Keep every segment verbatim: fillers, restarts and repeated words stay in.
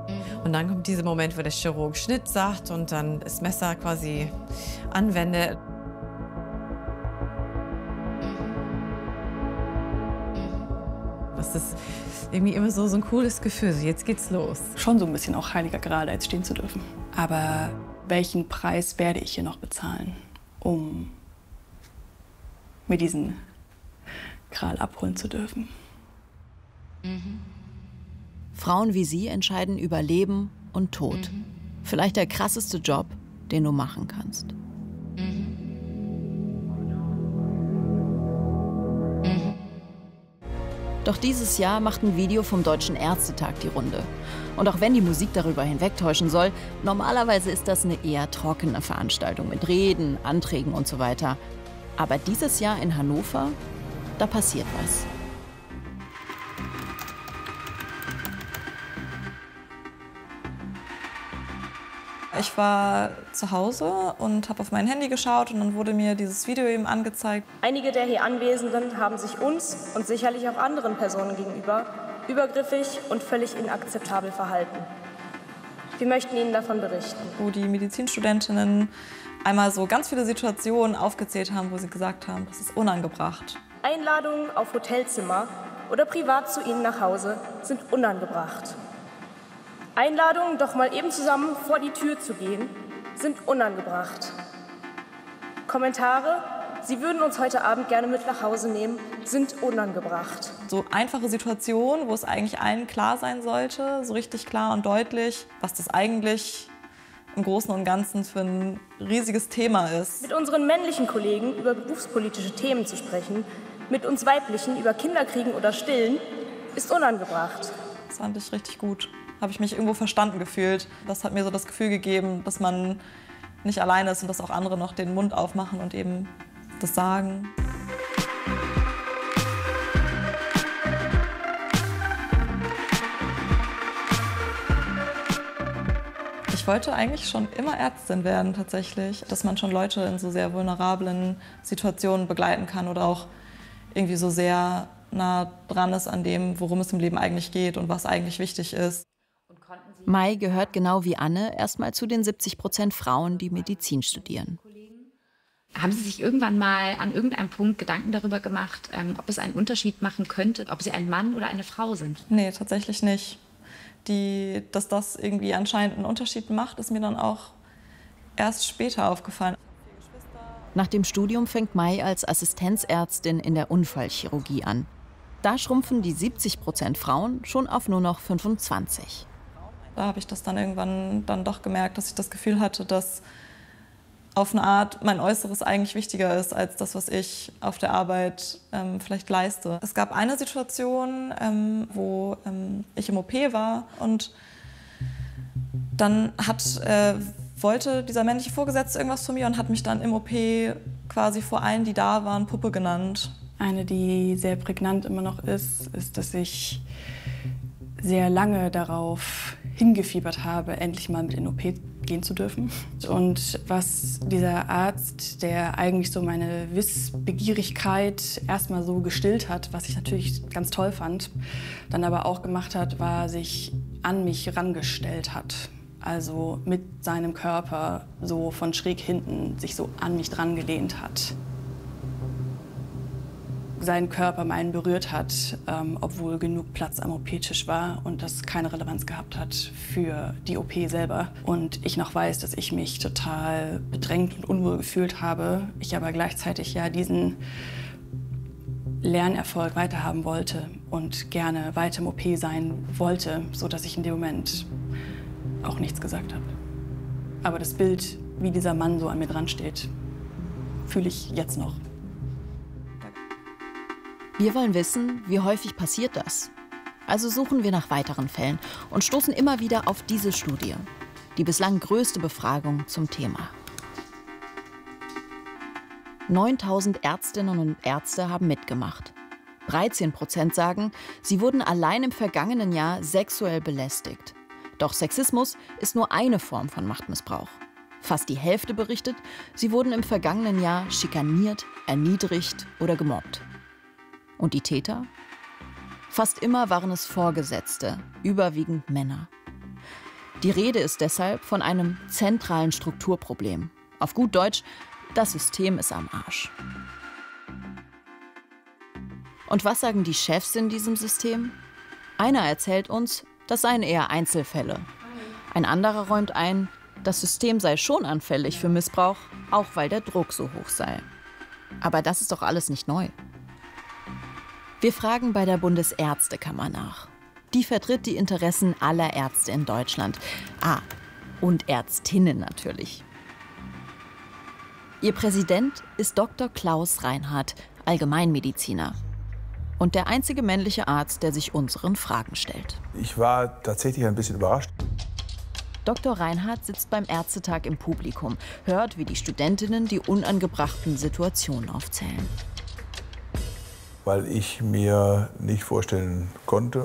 Und dann kommt dieser Moment, wo der Chirurg Schnitt sagt und dann das Messer quasi anwendet. Das ist irgendwie immer so, so ein cooles Gefühl. So, jetzt geht's los. Schon so ein bisschen auch heiliger Gral, da jetzt stehen zu dürfen. Aber welchen Preis werde ich hier noch bezahlen, um mir diesen Gral abholen zu dürfen? Mhm. Frauen wie Sie entscheiden über Leben und Tod. Mhm. Vielleicht der krasseste Job, den du machen kannst. Mhm. Mhm. Doch dieses Jahr macht ein Video vom Deutschen Ärztetag die Runde. Und auch wenn die Musik darüber hinwegtäuschen soll, normalerweise ist das eine eher trockene Veranstaltung mit Reden, Anträgen und so weiter. Aber dieses Jahr in Hannover, da passiert was. Ich war zu Hause und habe auf mein Handy geschaut und dann wurde mir dieses Video eben angezeigt. Einige der hier Anwesenden haben sich uns und sicherlich auch anderen Personen gegenüber übergriffig und völlig inakzeptabel verhalten. Wir möchten Ihnen davon berichten. Wo die Medizinstudentinnen einmal so ganz viele Situationen aufgezählt haben, wo sie gesagt haben, das ist unangebracht. Einladungen auf Hotelzimmer oder privat zu Ihnen nach Hause sind unangebracht. Einladungen, doch mal eben zusammen vor die Tür zu gehen, sind unangebracht. Kommentare, Sie würden uns heute Abend gerne mit nach Hause nehmen, sind unangebracht. So einfache Situationen, wo es eigentlich allen klar sein sollte, so richtig klar und deutlich, was das eigentlich im Großen und Ganzen für ein riesiges Thema ist. Mit unseren männlichen Kollegen über berufspolitische Themen zu sprechen, mit uns weiblichen über Kinderkriegen oder Stillen, ist unangebracht. Das fand ich richtig gut. Habe ich mich irgendwo verstanden gefühlt. Das hat mir so das Gefühl gegeben, dass man nicht alleine ist und dass auch andere noch den Mund aufmachen und eben das sagen. Ich wollte eigentlich schon immer Ärztin werden tatsächlich, dass man schon Leute in so sehr vulnerablen Situationen begleiten kann oder auch irgendwie so sehr nah dran ist an dem, worum es im Leben eigentlich geht und was eigentlich wichtig ist. Mai gehört genau wie Anne erstmal zu den siebzig Prozent Frauen, die Medizin studieren. Haben Sie sich irgendwann mal an irgendeinem Punkt Gedanken darüber gemacht, ähm, ob es einen Unterschied machen könnte, ob Sie ein Mann oder eine Frau sind? Nee, tatsächlich nicht. Die, dass das irgendwie anscheinend einen Unterschied macht, ist mir dann auch erst später aufgefallen. Nach dem Studium fängt Mai als Assistenzärztin in der Unfallchirurgie an. Da schrumpfen die siebzig Prozent Frauen schon auf nur noch fünfundzwanzig. Da habe ich das dann irgendwann dann doch gemerkt, dass ich das Gefühl hatte, dass auf eine Art mein Äußeres eigentlich wichtiger ist als das, was ich auf der Arbeit ähm, vielleicht leiste. Es gab eine Situation, ähm, wo ähm, ich im O P war und dann hat, äh, wollte dieser männliche Vorgesetzte irgendwas von mir und hat mich dann im O P quasi vor allen, die da waren, Puppe genannt. Eine, die sehr prägnant immer noch ist, ist, dass ich sehr lange darauf hingefiebert habe, endlich mal mit in den O P gehen zu dürfen. Und was dieser Arzt, der eigentlich so meine Wissbegierigkeit erstmal so gestillt hat, was ich natürlich ganz toll fand, dann aber auch gemacht hat, war, sich an mich rangestellt hat. Also mit seinem Körper so von schräg hinten sich so an mich dran gelehnt hat. Seinen Körper meinen berührt hat, ähm, obwohl genug Platz am O P-Tisch war und das keine Relevanz gehabt hat für die O P selber. Und ich noch weiß, dass ich mich total bedrängt und unwohl gefühlt habe. Ich aber gleichzeitig ja diesen Lernerfolg weiterhaben wollte und gerne weiter im O P sein wollte, sodass ich in dem Moment auch nichts gesagt habe. Aber das Bild, wie dieser Mann so an mir dran steht, fühle ich jetzt noch. Wir wollen wissen, wie häufig passiert das? Also suchen wir nach weiteren Fällen und stoßen immer wieder auf diese Studie, die bislang größte Befragung zum Thema. neuntausend Ärztinnen und Ärzte haben mitgemacht. dreizehn Prozent sagen, sie wurden allein im vergangenen Jahr sexuell belästigt. Doch Sexismus ist nur eine Form von Machtmissbrauch. Fast die Hälfte berichtet, sie wurden im vergangenen Jahr schikaniert, erniedrigt oder gemobbt. Und die Täter? Fast immer waren es Vorgesetzte, überwiegend Männer. Die Rede ist deshalb von einem zentralen Strukturproblem. Auf gut Deutsch, das System ist am Arsch. Und was sagen die Chefs in diesem System? Einer erzählt uns, das seien eher Einzelfälle. Ein anderer räumt ein, das System sei schon anfällig für Missbrauch, auch weil der Druck so hoch sei. Aber das ist doch alles nicht neu. Wir fragen bei der Bundesärztekammer nach. Die vertritt die Interessen aller Ärzte in Deutschland. Ah, und Ärztinnen natürlich. Ihr Präsident ist Doktor Klaus Reinhardt, Allgemeinmediziner. Und der einzige männliche Arzt, der sich unseren Fragen stellt. Ich war tatsächlich ein bisschen überrascht. Doktor Reinhardt sitzt beim Ärztetag im Publikum, hört, wie die Studentinnen die unangebrachten Situationen aufzählen. Weil ich mir nicht vorstellen konnte,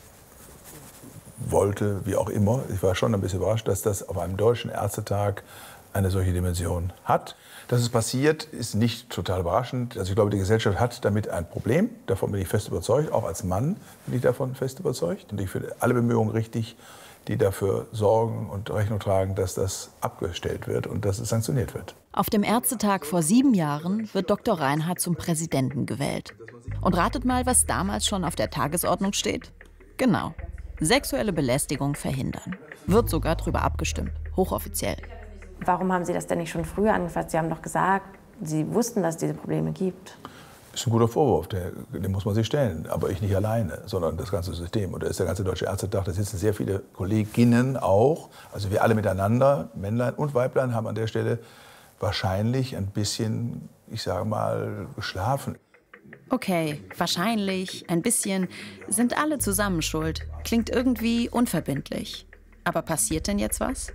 wollte, wie auch immer, ich war schon ein bisschen überrascht, dass das auf einem deutschen Ärztetag eine solche Dimension hat. Dass es passiert, ist nicht total überraschend. Also ich glaube, die Gesellschaft hat damit ein Problem. Davon bin ich fest überzeugt. Auch als Mann bin ich davon fest überzeugt. Und ich finde alle Bemühungen richtig, die dafür sorgen und Rechnung tragen, dass das abgestellt wird und dass es sanktioniert wird. Auf dem Ärztetag vor sieben Jahren wird Doktor Reinhardt zum Präsidenten gewählt. Und ratet mal, was damals schon auf der Tagesordnung steht? Genau. Sexuelle Belästigung verhindern. Wird sogar drüber abgestimmt. Hochoffiziell. Warum haben Sie das denn nicht schon früher angefasst? Sie haben doch gesagt, Sie wussten, dass es diese Probleme gibt. Das ist ein guter Vorwurf, den, den muss man sich stellen. Aber ich nicht alleine, sondern das ganze System. Und da ist der ganze Deutsche Ärztetag, da sitzen sehr viele Kolleginnen auch. Also wir alle miteinander, Männlein und Weiblein, haben an der Stelle wahrscheinlich ein bisschen, ich sage mal, geschlafen. Okay, wahrscheinlich, ein bisschen, sind alle zusammen schuld. Klingt irgendwie unverbindlich. Aber passiert denn jetzt was?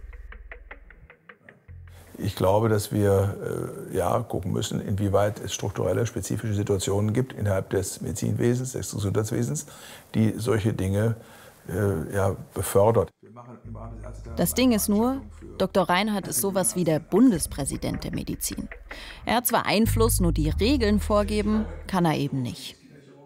Ich glaube, dass wir äh, ja, gucken müssen, inwieweit es strukturelle, spezifische Situationen gibt innerhalb des Medizinwesens, des Gesundheitswesens, die solche Dinge äh, ja, befördert. Das Ding ist nur, Doktor Reinhardt ist sowas wie der Bundespräsident der Medizin. Er hat zwar Einfluss, nur die Regeln vorgeben kann er eben nicht.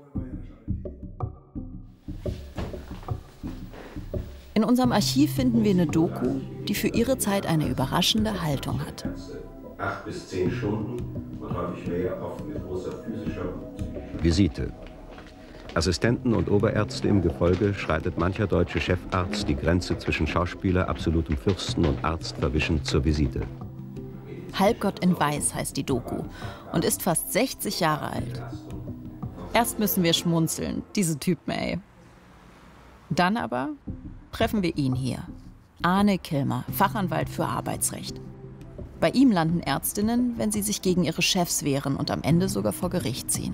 In unserem Archiv finden wir eine Doku, die für ihre Zeit eine überraschende Haltung hat. Acht bis zehn Stunden und häufig mehr, oft mit großer physischer Visite. Assistenten und Oberärzte im Gefolge schreitet mancher deutsche Chefarzt die Grenze zwischen Schauspieler, absolutem Fürsten und Arzt verwischen zur Visite. Halbgott in Weiß heißt die Doku und ist fast sechzig Jahre alt. Erst müssen wir schmunzeln, diese Typen, ey. Dann aber treffen wir ihn hier. Arne Kilmer, Fachanwalt für Arbeitsrecht. Bei ihm landen Ärztinnen, wenn sie sich gegen ihre Chefs wehren und am Ende sogar vor Gericht ziehen.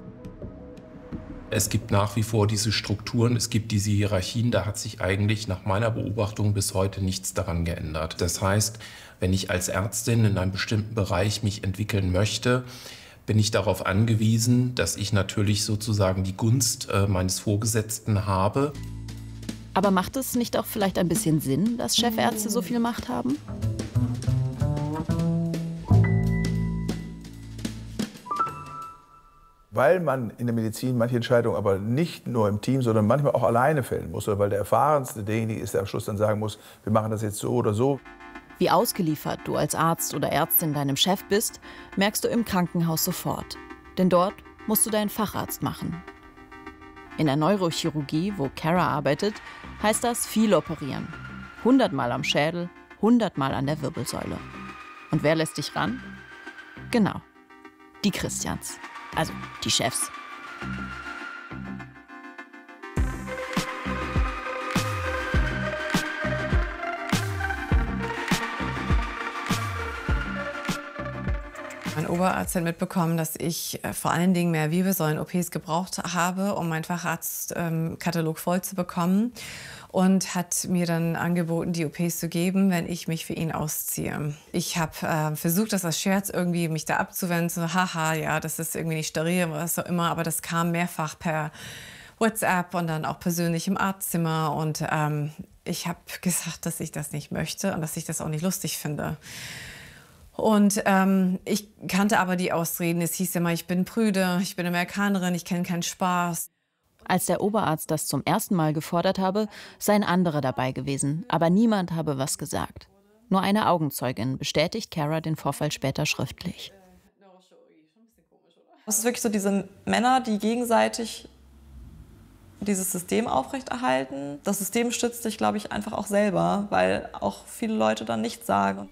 Es gibt nach wie vor diese Strukturen, es gibt diese Hierarchien, da hat sich eigentlich nach meiner Beobachtung bis heute nichts daran geändert. Das heißt, wenn ich als Ärztin in einem bestimmten Bereich mich entwickeln möchte, bin ich darauf angewiesen, dass ich natürlich sozusagen die Gunst äh, meines Vorgesetzten habe. Aber macht es nicht auch vielleicht ein bisschen Sinn, dass Chefärzte so viel Macht haben? Weil man in der Medizin manche Entscheidungen aber nicht nur im Team, sondern manchmal auch alleine fällen muss, oder weil der Erfahrenste derjenige ist, der am Schluss dann sagen muss, wir machen das jetzt so oder so. Wie ausgeliefert du als Arzt oder Ärztin deinem Chef bist, merkst du im Krankenhaus sofort. Denn dort musst du deinen Facharzt machen. In der Neurochirurgie, wo Cara arbeitet, heißt das viel operieren. Hundertmal am Schädel, hundertmal an der Wirbelsäule. Und wer lässt dich ran? Genau, die Christians. Also die Chefs. Mein Oberarzt hat mitbekommen, dass ich äh, vor allen Dingen mehr Wirbelsäulen-O Ps gebraucht habe, um meinen Facharztkatalog ähm, voll zu bekommen. Und hat mir dann angeboten, die O Ps zu geben, wenn ich mich für ihn ausziehe. Ich habe äh, versucht, das als Scherz irgendwie mich da abzuwenden, so haha, ja, das ist irgendwie nicht steril, was auch immer. Aber das kam mehrfach per WhatsApp und dann auch persönlich im Arztzimmer. Und ähm, ich habe gesagt, dass ich das nicht möchte und dass ich das auch nicht lustig finde. Und ähm, ich kannte aber die Ausreden. Es hieß immer, ich bin prüde, ich bin Amerikanerin, ich kenne keinen Spaß. Als der Oberarzt das zum ersten Mal gefordert habe, seien andere dabei gewesen, aber niemand habe was gesagt. Nur eine Augenzeugin bestätigt Cara den Vorfall später schriftlich. Es ist wirklich so diese Männer, die gegenseitig dieses System aufrechterhalten. Das System stützt sich, glaube ich, einfach auch selber, weil auch viele Leute dann nichts sagen.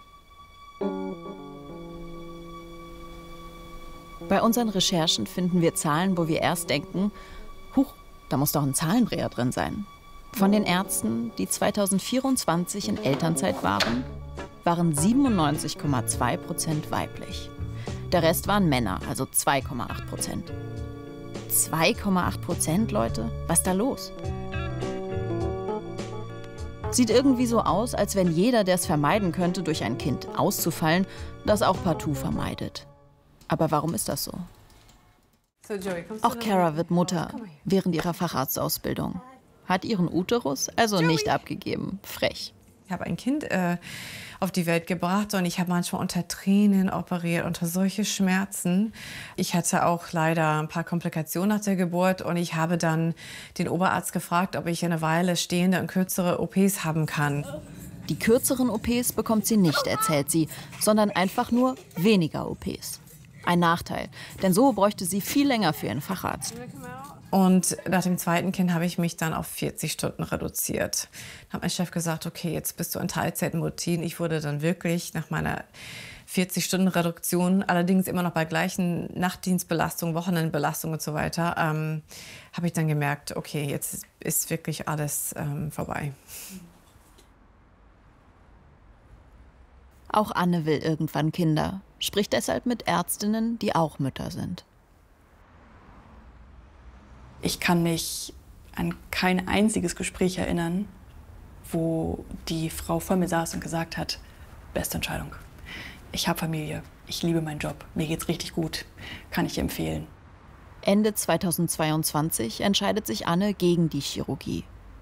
Bei unseren Recherchen finden wir Zahlen, wo wir erst denken, huch, da muss doch ein Zahlendreher drin sein. Von den Ärzten, die zweitausendvierundzwanzig in Elternzeit waren, waren siebenundneunzig Komma zwei Prozent weiblich. Der Rest waren Männer, also zwei Komma acht Prozent. zwei Komma acht Prozent, Leute? Was ist da los? Sieht irgendwie so aus, als wenn jeder, der es vermeiden könnte, durch ein Kind auszufallen, das auch partout vermeidet. Aber warum ist das so? Auch Cara wird Mutter während ihrer Facharztausbildung. Hat ihren Uterus also nicht abgegeben. Frech. Ich habe ein Kind äh, auf die Welt gebracht und ich habe manchmal unter Tränen operiert, unter solche Schmerzen. Ich hatte auch leider ein paar Komplikationen nach der Geburt und ich habe dann den Oberarzt gefragt, ob ich eine Weile stehende und kürzere O Ps haben kann. Die kürzeren O Ps bekommt sie nicht, erzählt sie, sondern einfach nur weniger O Ps. Ein Nachteil, denn so bräuchte sie viel länger für ihren Facharzt. Und nach dem zweiten Kind habe ich mich dann auf vierzig Stunden reduziert. Dann hat mein Chef gesagt, okay, jetzt bist du in Teilzeitmutin. Ich wurde dann wirklich nach meiner vierzig Stunden Reduktion, allerdings immer noch bei gleichen Nachtdienstbelastungen, Wochenendbelastungen und so weiter, ähm, habe ich dann gemerkt, okay, jetzt ist wirklich alles ähm, vorbei. Auch Anne will irgendwann Kinder, spricht deshalb mit Ärztinnen, die auch Mütter sind. Ich kann mich an kein einziges Gespräch erinnern, wo die Frau vor mir saß und gesagt hat, beste Entscheidung. Ich habe Familie, ich liebe meinen Job, mir geht's richtig gut, kann ich empfehlen. Ende zweitausendzweiundzwanzig entscheidet sich Anne gegen die Chirurgie.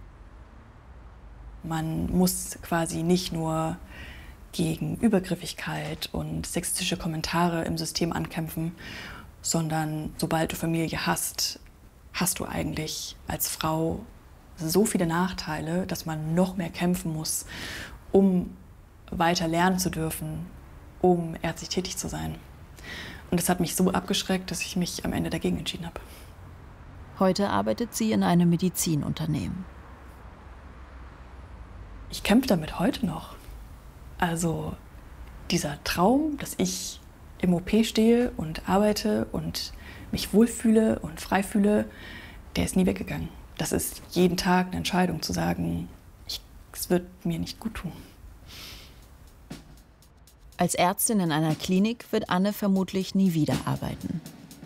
Man muss quasi nicht nur gegen Übergriffigkeit und sexistische Kommentare im System ankämpfen, sondern sobald du Familie hast, hast du eigentlich als Frau so viele Nachteile, dass man noch mehr kämpfen muss, um weiter lernen zu dürfen, um ärztlich tätig zu sein. Und das hat mich so abgeschreckt, dass ich mich am Ende dagegen entschieden habe. Heute arbeitet sie in einem Medizinunternehmen. Ich kämpfe damit heute noch. Also dieser Traum, dass ich im O P stehe und arbeite und mich wohlfühle und frei fühle, der ist nie weggegangen. Das ist jeden Tag eine Entscheidung zu sagen, ich, es wird mir nicht gut tun. Als Ärztin in einer Klinik wird Anne vermutlich nie wieder arbeiten.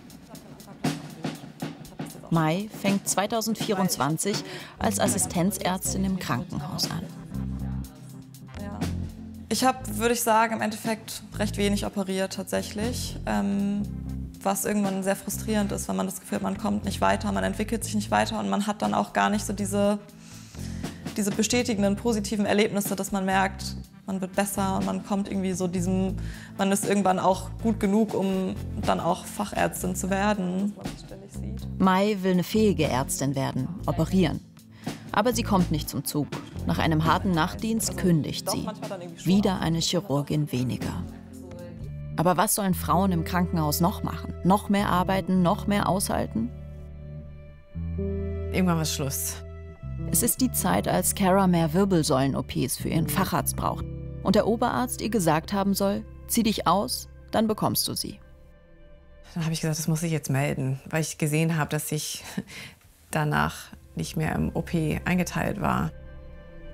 Mai fängt zweitausendvierundzwanzig als Assistenzärztin im Krankenhaus an. Ich habe, würde ich sagen, im Endeffekt recht wenig operiert tatsächlich. Ähm, was irgendwann sehr frustrierend ist, wenn man das Gefühl hat, man kommt nicht weiter, man entwickelt sich nicht weiter und man hat dann auch gar nicht so diese, diese bestätigenden, positiven Erlebnisse, dass man merkt, man wird besser und man kommt irgendwie so diesem, man ist irgendwann auch gut genug, um dann auch Fachärztin zu werden. Mai will eine fähige Ärztin werden, operieren. Aber sie kommt nicht zum Zug. Nach einem harten Nachtdienst kündigt sie. Wieder eine Chirurgin weniger. Aber was sollen Frauen im Krankenhaus noch machen? Noch mehr arbeiten, noch mehr aushalten? Irgendwann war Schluss. Es ist die Zeit, als Cara mehr Wirbelsäulen-O Ps für ihren Facharzt braucht. Und der Oberarzt ihr gesagt haben soll, zieh dich aus, dann bekommst du sie. Dann habe ich gesagt, das muss ich jetzt melden, weil ich gesehen habe, dass ich danach nicht mehr im O P eingeteilt war.